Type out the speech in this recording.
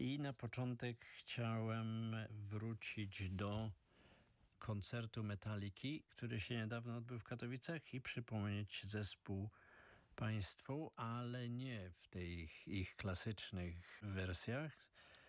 I na początek chciałem wrócić do koncertu Metaliki, który się niedawno odbył w Katowicach i przypomnieć zespół Państwu, ale nie w tych ich klasycznych wersjach,